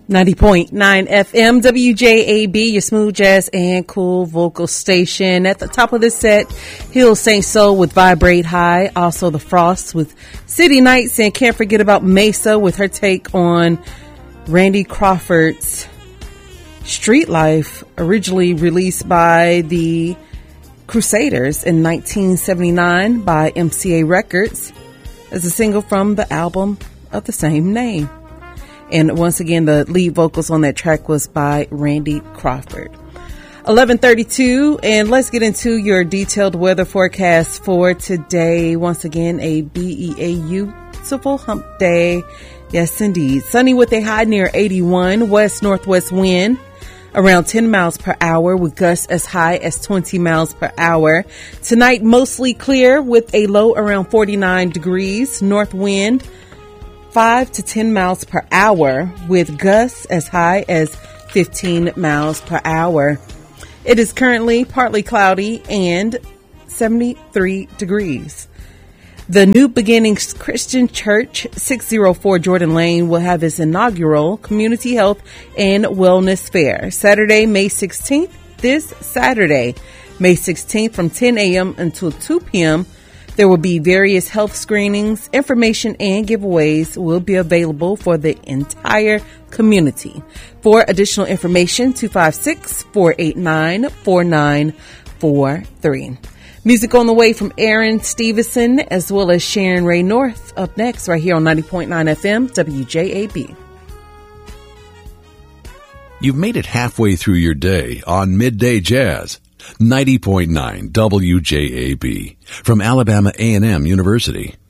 90.9 FM, WJAB, your smooth jazz and cool vocal station. At the top of this set, Hill St. Soul with Vibrate High. Also The Frost with City Nights. And can't forget about Mesa with her take on Randy Crawford's Street Life, originally released by the Crusaders in 1979 by MCA Records as a single from the album of the same name. And once again, the lead vocals on that track was by Randy Crawford. 11:32, and let's get into your detailed weather forecast for today. Once again, a beautiful hump day. Yes, indeed. Sunny with a high near 81, west-northwest wind around 10 miles per hour with gusts as high as 20 miles per hour. Tonight, mostly clear with a low around 49 degrees, north wind 5 to 10 miles per hour with gusts as high as 15 miles per hour. It is currently partly cloudy and 73 degrees. The New Beginnings Christian Church, 604 Jordan Lane, will have its inaugural Community Health and Wellness Fair, Saturday, May 16th, this Saturday, May 16th from 10 a.m. until 2 p.m. There will be various health screenings, information, and giveaways will be available for the entire community. For additional information, 256-489-4943. Music on the way from Aaron Stevenson as well as Sharon Ray North. Up next, right here on 90.9 FM, WJAB. You've made it halfway through your day on Midday Jazz. 90.9 WJAB from Alabama A&M University.